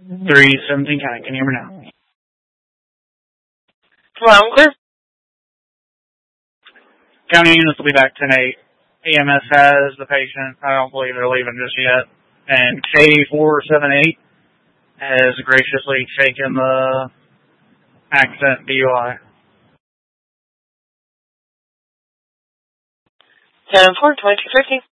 317 County. Can you hear me now? Loud and clear. County units will be back tonight. EMS has the patient. I don't believe they're leaving just yet. And K478 has graciously taken the accident DUI. 10-4, 2250.